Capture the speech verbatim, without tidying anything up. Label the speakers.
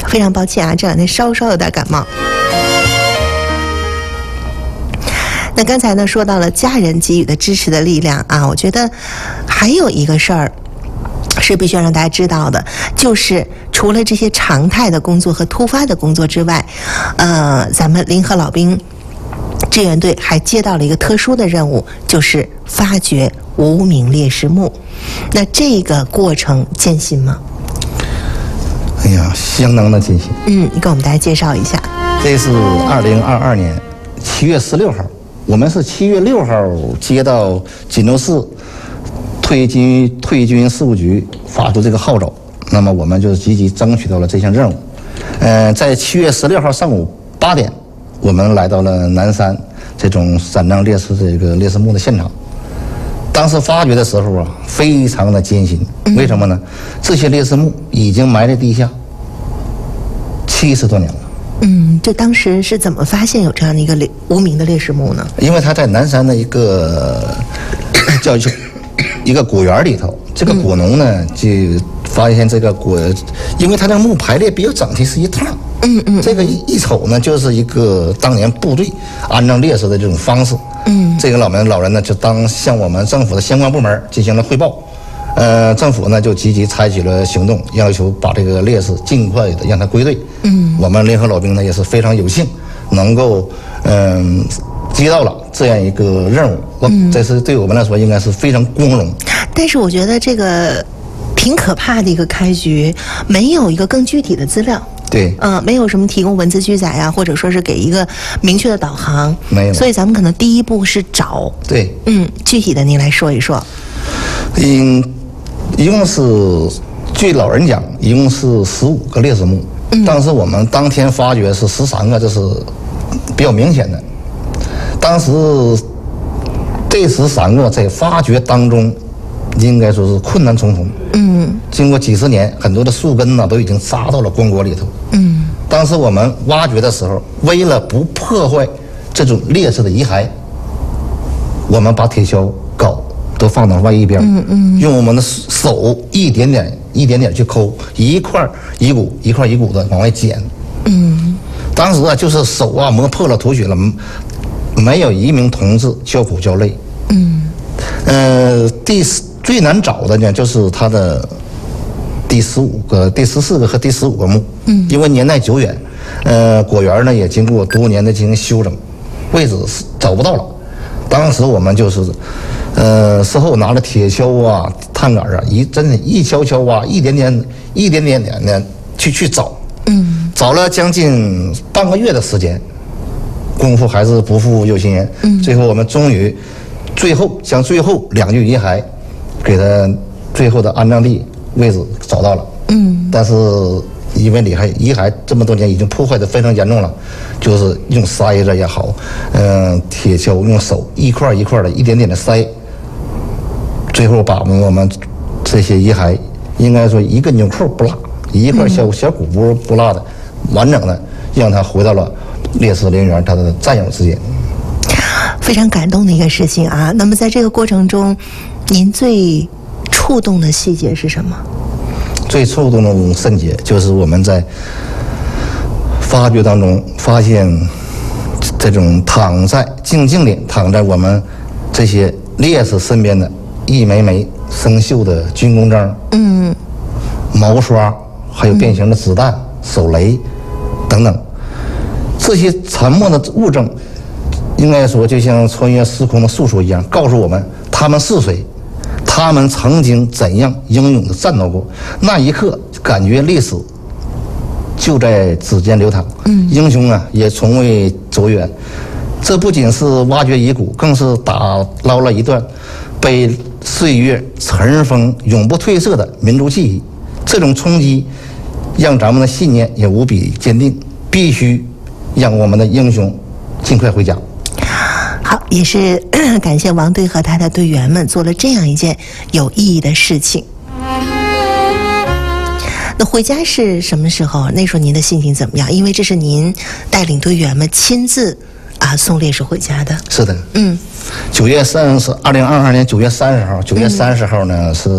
Speaker 1: 非常抱歉啊，这两天稍稍有点感冒。那刚才呢说到了家人给予的支持的力量啊，我觉得还有一个事儿是必须要让大家知道的，就是除了这些常态的工作和突发的工作之外，呃，咱们临河老兵志愿队还接到了一个特殊的任务，就是发掘无名烈士墓。那这个过程艰辛吗？
Speaker 2: 哎呀，相当的艰辛。
Speaker 1: 嗯，你给我们大家介绍一下。
Speaker 2: 这是二零二二年七月十六号，我们是七月六号接到锦州市退军退军事务局发出这个号召，那么我们就积极争取到了这项任务。呃，在七月十六号上午八点，我们来到了南山这种散葬烈士这个烈士墓的现场。当时发掘的时候啊，非常的艰辛。为什么呢？这些烈士墓已经埋在地下七十多年了。
Speaker 1: 嗯，这当时是怎么发现有这样的一个烈无名的烈士墓呢？
Speaker 2: 因为他在南山的一个叫一一个果园里头，这个果农呢就发现这个果，因为他这个墓排列比较整齐，是一趟。嗯嗯，这个一瞅呢，就是一个当年部队安葬烈士的这种方式。嗯，这个老们老人呢，就当向我们政府的相关部门进行了汇报。呃，政府呢就积极采取了行动，要求把这个烈士尽快的让他归队。嗯，我们联合老兵呢也是非常有幸能够嗯、呃、接到了这样一个任务，嗯，这是对我们来说应该是非常光荣。
Speaker 1: 但是我觉得这个挺可怕的一个开局，没有一个更具体的资料。
Speaker 2: 对，
Speaker 1: 嗯、呃，没有什么提供文字记载啊，或者说是给一个明确的导航，
Speaker 2: 没有。
Speaker 1: 所以咱们可能第一步是找。
Speaker 2: 对，
Speaker 1: 嗯，具体的您来说一说。
Speaker 2: 嗯，一共是据老人讲，一共是十五个烈士墓，嗯，但是我们当天发掘是十三个，这是比较明显的。当时这十三个在发掘当中，应该说是困难重重。嗯，经过几十年，很多的树根呢都已经扎到了棺椁里头。嗯，当时我们挖掘的时候，为了不破坏这种烈士的遗骸，我们把铁锹、镐都放到外一边，嗯嗯，用我们的手一点点、一点点去抠，一块一骨、一块一骨的往外捡。嗯，当时啊，就是手啊磨破了、吐血了，没有一名同志叫苦叫累。嗯，呃，第四。最难找的呢，就是它的第十五个、第十四个和第十五个墓。嗯，因为年代久远，呃，果园呢也经过多年的进行修整，位置找不到了。当时我们就是，呃，事后拿着铁锹啊、探杆啊，一真的，一锹锹挖，一点点、一点点点的去去找。嗯，找了将近半个月的时间，功夫还是不负有心人。嗯，最后我们终于，最后将最后两具遗骸。给他最后的安葬地位置找到了，嗯，但是因为遗骸遗骸这么多年已经破坏的非常严重了，就是用筛子也好，嗯、呃，铁锹用手一块一块的一点点的筛，最后把我们这些遗骸应该说一个纽扣不落，一块小小骨不不落的，完整的让他回到了烈士陵园他的战友之间。
Speaker 1: 非常感动的一个事情啊！那么在这个过程中，您最触动的细节是什么？
Speaker 2: 最触动的瞬间就是我们在发掘当中发现，这种躺在静静地躺在我们这些烈士身边的一枚枚生锈的军功章，嗯，毛刷，还有变形的子弹、嗯、手雷等等，这些沉默的物证。应该说，就像穿越时空的诉说一样，告诉我们他们是谁，他们曾经怎样英勇的战斗过。那一刻，感觉历史就在指尖流淌，嗯，英雄啊也从未走远。这不仅是挖掘遗骨，更是打捞了一段被岁月尘封、永不褪色的民族记忆。这种冲击，让咱们的信念也无比坚定，必须让我们的英雄尽快回家。
Speaker 1: 好，也是感谢王队和他的队员们做了这样一件有意义的事情。那回家是什么时候？那时候您的心情怎么样？因为这是您带领队员们亲自啊送烈士回家的。
Speaker 2: 是的，
Speaker 1: 嗯，
Speaker 2: 九月三是二零二二年九月三十号，九月三十号呢是。